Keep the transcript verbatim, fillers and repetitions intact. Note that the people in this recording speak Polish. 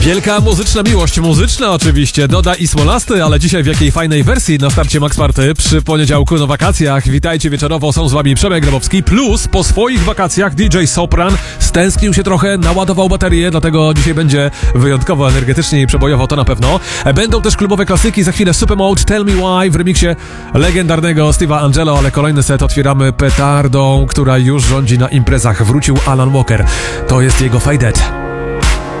Wielka muzyczna miłość, muzyczna oczywiście, Doda i Smolasty, ale dzisiaj w jakiej fajnej wersji na starcie Max Party przy poniedziałku na wakacjach. Witajcie wieczorowo, są z wami Przemek Grabowski, plus po swoich wakacjach D J Sopran stęsknił się trochę, naładował baterię, dlatego dzisiaj będzie wyjątkowo energetycznie i przebojowo, to na pewno. Będą też klubowe klasyki, za chwilę Supermode, Tell Me Why w remiksie legendarnego Steve'a Angelo, ale kolejny set otwieramy petardą, która już rządzi na imprezach. Wrócił Alan Walker, to jest jego Faded.